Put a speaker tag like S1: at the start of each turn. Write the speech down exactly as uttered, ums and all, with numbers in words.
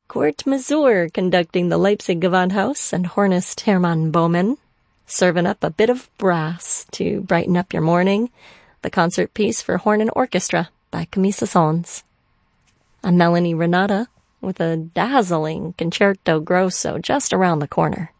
S1: Kurt Masur conducting the Leipzig Gewandhaus and hornist Hermann Baumann, serving up a bit of brass to brighten up your morning, the concert piece for horn and orchestra by Camille Saint-Saëns. A Melanie Renata with a dazzling Concerto Grosso just around the corner.